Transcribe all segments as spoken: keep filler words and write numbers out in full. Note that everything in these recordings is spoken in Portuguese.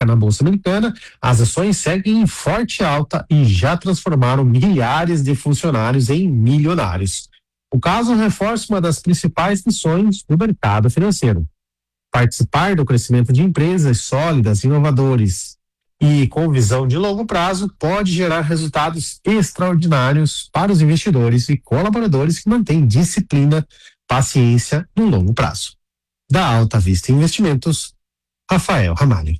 na Bolsa Americana, as ações seguem em forte alta e já transformaram milhares de funcionários em milionários. O caso reforça uma das principais missões do mercado financeiro: participar do crescimento de empresas sólidas, inovadoras e com visão de longo prazo pode gerar resultados extraordinários para os investidores e colaboradores que mantêm disciplina, paciência no longo prazo. Da Alta Vista Investimentos, Rafael Ramalho.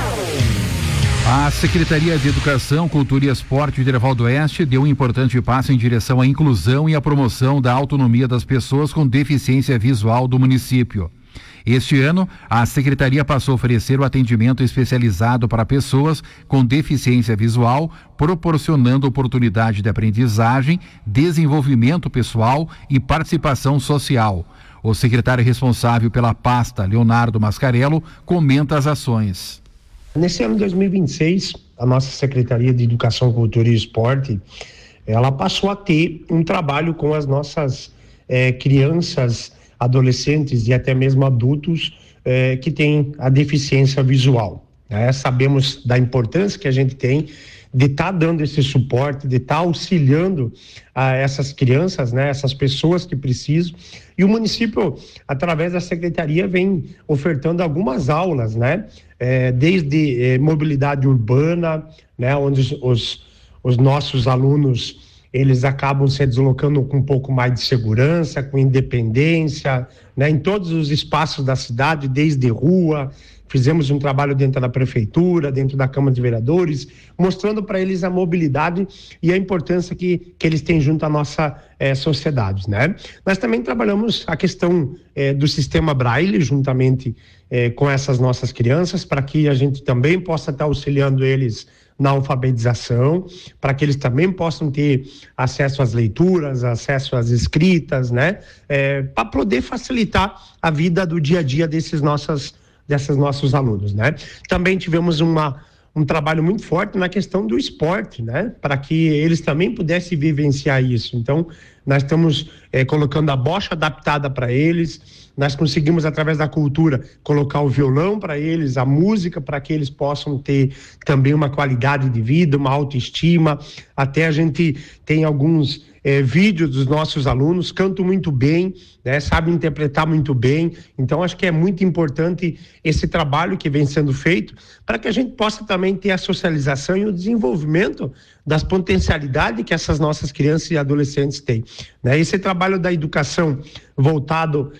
A Secretaria de Educação, Cultura e Esporte de Erivaldo Oeste deu um importante passo em direção à inclusão e à promoção da autonomia das pessoas com deficiência visual do município. Este ano, a Secretaria passou a oferecer o atendimento especializado para pessoas com deficiência visual, proporcionando oportunidade de aprendizagem, desenvolvimento pessoal e participação social. O secretário responsável pela pasta, Leonardo Mascarello, comenta as ações. Nesse ano de dois mil e vinte e seis, a nossa Secretaria de Educação, Cultura e Esporte, ela passou a ter um trabalho com as nossas eh, crianças, adolescentes e até mesmo adultos eh, que têm a deficiência visual. Né? Sabemos da importância que a gente tem de estar tá dando esse suporte, de estar tá auxiliando a essas crianças, né, essas pessoas que precisam. E o município, através da secretaria, vem ofertando algumas aulas, né, é, desde é, mobilidade urbana, né, onde os, os, os nossos alunos eles acabam se deslocando com um pouco mais de segurança, com independência, né, em todos os espaços da cidade, desde rua. Fizemos um trabalho dentro da prefeitura, dentro da Câmara de Vereadores, mostrando para eles a mobilidade e a importância que, que eles têm junto à nossa eh, sociedade, né? Nós também trabalhamos a questão eh, do sistema Braille, juntamente eh, com essas nossas crianças, para que a gente também possa estar auxiliando eles na alfabetização, para que eles também possam ter acesso às leituras, acesso às escritas, né? Eh, para poder facilitar a vida do dia a dia desses nossos desses nossos alunos, né? Também tivemos uma, um trabalho muito forte na questão do esporte, né? Para que eles também pudessem vivenciar isso. Então, nós estamos eh, colocando a bocha adaptada para eles, nós conseguimos, através da cultura, colocar o violão para eles, a música, para que eles possam ter também uma qualidade de vida, uma autoestima. Até a gente tem alguns É, vídeos dos nossos alunos, cantam muito bem, né, sabem interpretar muito bem. Então acho que é muito importante esse trabalho que vem sendo feito para que a gente possa também ter a socialização e o desenvolvimento das potencialidades que essas nossas crianças e adolescentes têm, né? Esse trabalho da educação voltado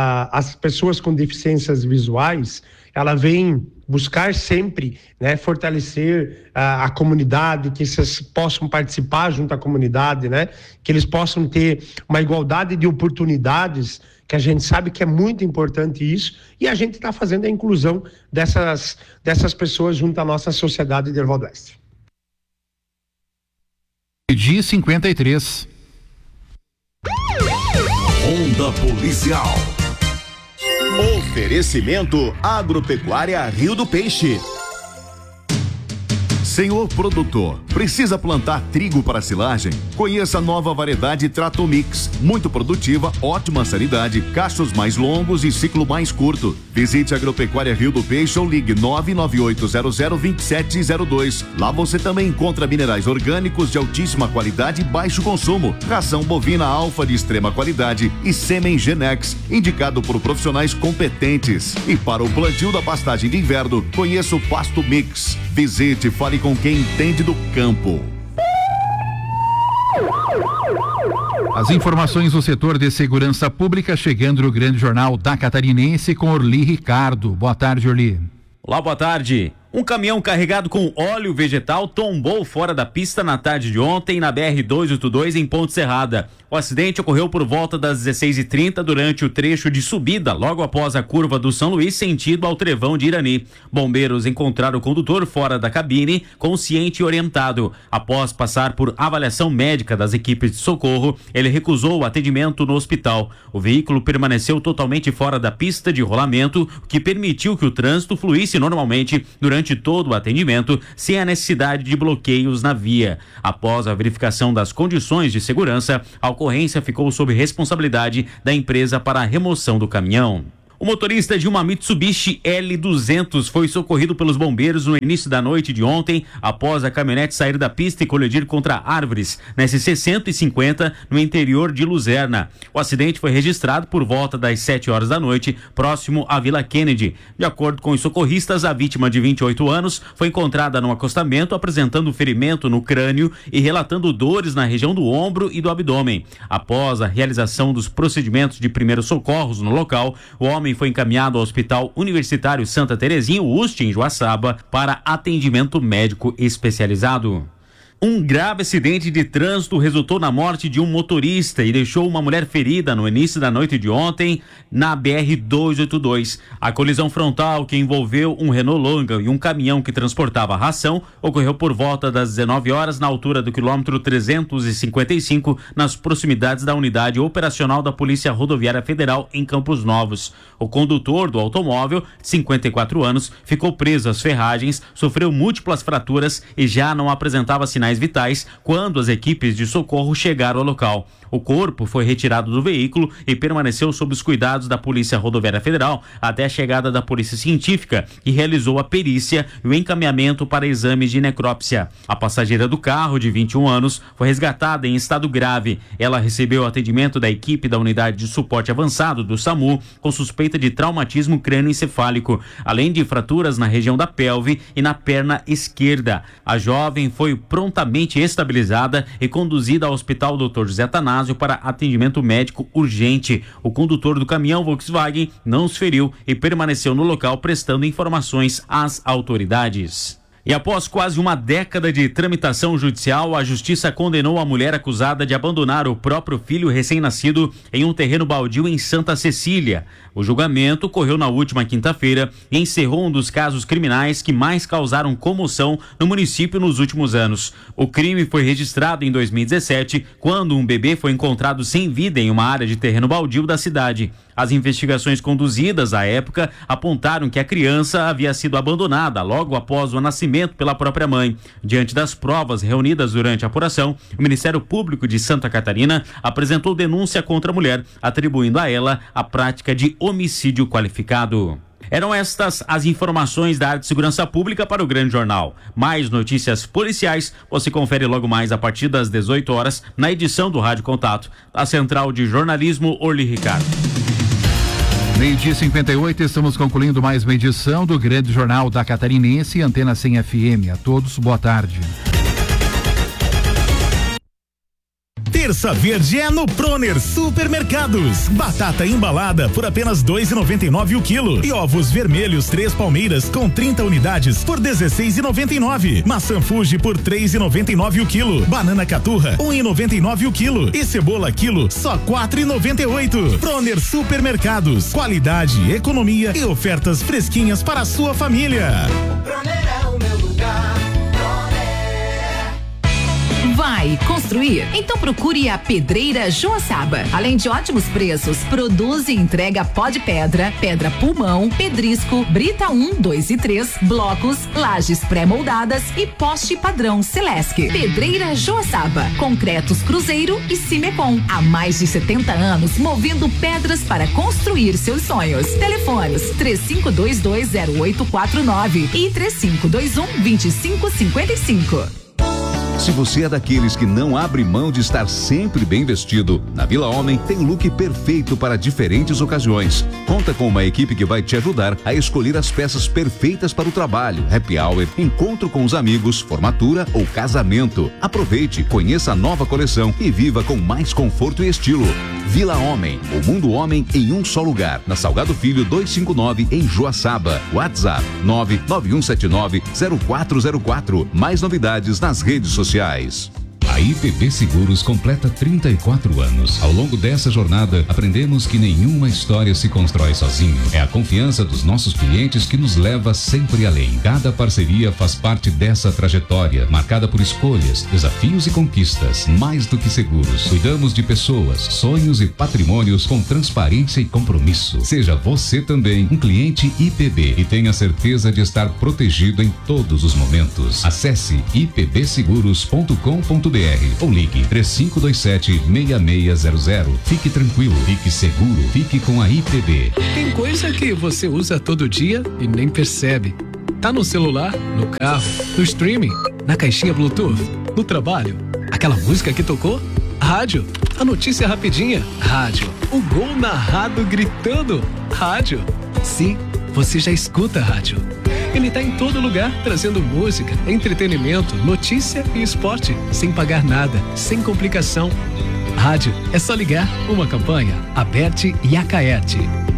às pessoas com deficiências visuais, ela vem buscar sempre, né, fortalecer a, a comunidade, que eles possam participar junto à comunidade, né, que eles possam ter uma igualdade de oportunidades, que a gente sabe que é muito importante isso, e a gente está fazendo a inclusão dessas, dessas pessoas junto à nossa sociedade de Erivaldo Oeste. Dia cinquenta e três. Ronda Policial. Oferecimento Agropecuária Rio do Peixe. Senhor produtor, precisa plantar trigo para silagem? Conheça a nova variedade Tratomix, muito produtiva, ótima sanidade, cachos mais longos e ciclo mais curto. Visite a Agropecuária Rio do Peixe ou ligue nove nove oito zero zero dois sete zero dois. Lá você também encontra minerais orgânicos de altíssima qualidade e baixo consumo, ração bovina alfa de extrema qualidade e sêmen Genex, indicado por profissionais competentes. E para o plantio da pastagem de inverno, conheça o Pasto Mix. Visite e fale com quem entende do campo. As informações do setor de segurança pública chegando no Grande Jornal da Catarinense com Orli Ricardo. Boa tarde, Orli. Olá, boa tarde. Um caminhão carregado com óleo vegetal tombou fora da pista na tarde de ontem na B R duzentos e oitenta e dois em Ponte Serrada. O acidente ocorreu por volta das dezesseis e trinta durante o trecho de subida, logo após a curva do São Luís, sentido ao Trevão de Irani. Bombeiros encontraram o condutor fora da cabine, consciente e orientado. Após passar por avaliação médica das equipes de socorro, ele recusou o atendimento no hospital. O veículo permaneceu totalmente fora da pista de rolamento, o que permitiu que o trânsito fluísse normalmente durante todo o atendimento, sem a necessidade de bloqueios na via. Após a verificação das condições de segurança, a ocorrência ficou sob responsabilidade da empresa para a remoção do caminhão. O motorista de uma Mitsubishi L duzentos foi socorrido pelos bombeiros no início da noite de ontem, após a caminhonete sair da pista e colidir contra árvores, na S C cento e cinquenta, no interior de Luzerna. O acidente foi registrado por volta das sete horas da noite, próximo à Vila Kennedy. De acordo com os socorristas, a vítima de vinte e oito anos foi encontrada no acostamento apresentando ferimento no crânio e relatando dores na região do ombro e do abdômen. Após a realização dos procedimentos de primeiros socorros no local, o homem foi encaminhado ao Hospital Universitário Santa Terezinha U S T, em Joaçaba, para atendimento médico especializado. Um grave acidente de trânsito resultou na morte de um motorista e deixou uma mulher ferida no início da noite de ontem na B R duzentos e oitenta e dois. A colisão frontal, que envolveu um Renault Longa e um caminhão que transportava ração, ocorreu por volta das dezenove horas na altura do quilômetro trezentos e cinquenta e cinco, nas proximidades da unidade operacional da Polícia Rodoviária Federal em Campos Novos. O condutor do automóvel, cinquenta e quatro anos, ficou preso às ferragens, sofreu múltiplas fraturas e já não apresentava sinais vitais quando as equipes de socorro chegaram ao local. O corpo foi retirado do veículo e permaneceu sob os cuidados da Polícia Rodoviária Federal até a chegada da Polícia Científica, que realizou a perícia e o encaminhamento para exames de necrópsia. A passageira do carro, de vinte e um anos, foi resgatada em estado grave. Ela recebeu atendimento da equipe da Unidade de Suporte Avançado do SAMU com suspeita de traumatismo crânioencefálico, além de fraturas na região da pelve e na perna esquerda. A jovem foi prontamente estabilizada e conduzida ao Hospital doutor José Atanásio para atendimento médico urgente. O condutor do caminhão Volkswagen não se feriu e permaneceu no local prestando informações às autoridades. E após quase uma década de tramitação judicial, a justiça condenou a mulher acusada de abandonar o próprio filho recém-nascido em um terreno baldio em Santa Cecília. O julgamento ocorreu na última quinta-feira e encerrou um dos casos criminais que mais causaram comoção no município nos últimos anos. O crime foi registrado em dois mil e dezessete, quando um bebê foi encontrado sem vida em uma área de terreno baldio da cidade. As investigações conduzidas à época apontaram que a criança havia sido abandonada logo após o nascimento pela própria mãe. Diante das provas reunidas durante a apuração, o Ministério Público de Santa Catarina apresentou denúncia contra a mulher, atribuindo a ela a prática de homicídio qualificado. Eram estas as informações da área de segurança pública para o Grande Jornal. Mais notícias policiais você confere logo mais a partir das dezoito horas na edição do Rádio Contato, da Central de Jornalismo Orly Ricardo. Meio-dia cinquenta e oito, estamos concluindo mais uma edição do Grande Jornal da Catarinense, Antena cem F M. A todos, boa tarde. Terça Verde é no Proner Supermercados. Batata embalada por apenas dois reais e noventa e nove o quilo. E ovos vermelhos três palmeiras com trinta unidades por dezesseis reais e noventa e nove. Maçã Fuji por três reais e noventa e nove o quilo. Banana Caturra um real e noventa e nove o quilo. E cebola quilo só quatro reais e noventa e oito. Proner Supermercados. Qualidade, economia e ofertas fresquinhas para a sua família. O Proner é o meu lugar. Vai construir? Então procure a Pedreira Joaçaba. Além de ótimos preços, produz e entrega pó de pedra, pedra pulmão, pedrisco, brita um, dois e três, blocos, lajes pré-moldadas e poste padrão Celesc. Pedreira Joaçaba, concretos Cruzeiro e Cimecom. Há mais de setenta anos movendo pedras para construir seus sonhos. Telefones três cinco dois dois zero oito quatro nove e três cinco dois um dois cinco cinco cinco. Se você é daqueles que não abre mão de estar sempre bem vestido, na Vila Homem tem o look perfeito para diferentes ocasiões. Conta com uma equipe que vai te ajudar a escolher as peças perfeitas para o trabalho, happy hour, encontro com os amigos, formatura ou casamento. Aproveite, conheça a nova coleção e viva com mais conforto e estilo. Vila Homem, o mundo homem em um só lugar. Na Salgado Filho duzentos e cinquenta e nove, em Joaçaba. WhatsApp nove nove um sete nove zero quatro zero quatro. Mais novidades nas redes sociais. A I P B Seguros completa trinta e quatro anos. Ao longo dessa jornada, aprendemos que nenhuma história se constrói sozinho. É a confiança dos nossos clientes que nos leva sempre além. Cada parceria faz parte dessa trajetória, marcada por escolhas, desafios e conquistas. Mais do que seguros, cuidamos de pessoas, sonhos e patrimônios com transparência e compromisso. Seja você também um cliente I P B e tenha certeza de estar protegido em todos os momentos. Acesse i p b seguros ponto com ponto b r ou ligue três cinco dois sete, seis seis zero zero. Fique tranquilo, fique seguro, fique com a I P B. Tem coisa que você usa todo dia e nem percebe. Tá no celular, no carro, no streaming, na caixinha Bluetooth, no trabalho. Aquela música que tocou? Rádio. A notícia rapidinha? Rádio. O gol narrado gritando? Rádio. Sim, você já escuta rádio. Ele tá em todo lugar, trazendo música, entretenimento, notícia e esporte, sem pagar nada, sem complicação. Rádio, é só ligar. Uma campanha, Aberte e Acaerte.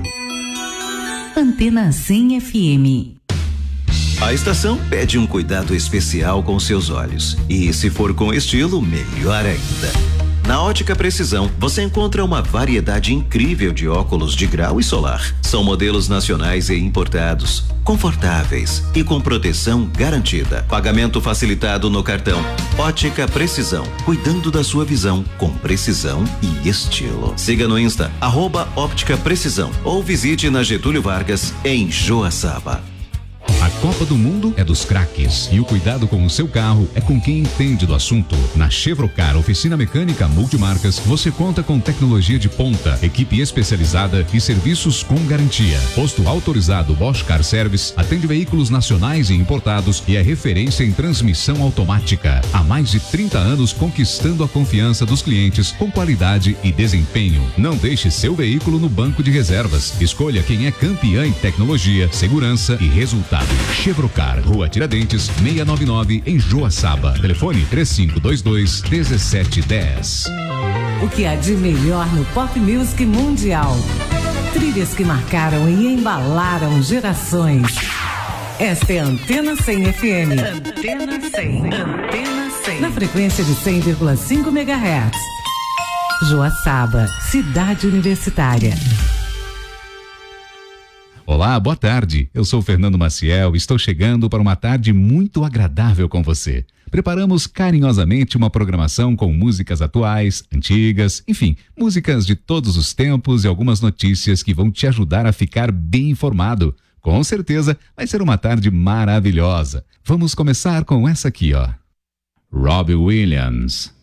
Antena cem F M. A estação pede um cuidado especial com seus olhos. E se for com estilo, melhor ainda. Na Ótica Precisão, você encontra uma variedade incrível de óculos de grau e solar. São modelos nacionais e importados, confortáveis e com proteção garantida. Pagamento facilitado no cartão. Ótica Precisão, cuidando da sua visão com precisão e estilo. Siga no Insta, arroba Óptica Precisão, ou visite na Getúlio Vargas, em Joaçaba. A Copa do Mundo é dos craques e o cuidado com o seu carro é com quem entende do assunto. Na Chevrocar Oficina Mecânica Multimarcas, você conta com tecnologia de ponta, equipe especializada e serviços com garantia. Posto autorizado Bosch Car Service, atende veículos nacionais e importados e é referência em transmissão automática. Há mais de trinta anos conquistando a confiança dos clientes com qualidade e desempenho. Não deixe seu veículo no banco de reservas. Escolha quem é campeã em tecnologia, segurança e resultado. Chevrocar, Rua Tiradentes, seiscentos e noventa e nove, em Joaçaba. Telefone três cinco dois dois, um sete um zero. O que há de melhor no pop music mundial? Trilhas que marcaram e embalaram gerações. Esta é a Antena cem F M. Antena cem. Antena cem. Na frequência de cem vírgula cinco megahertz. Joaçaba, cidade universitária. Olá, boa tarde. Eu sou Fernando Maciel e estou chegando para uma tarde muito agradável com você. Preparamos carinhosamente uma programação com músicas atuais, antigas, enfim, músicas de todos os tempos e algumas notícias que vão te ajudar a ficar bem informado. Com certeza vai ser uma tarde maravilhosa. Vamos começar com essa aqui, ó. Robbie Williams.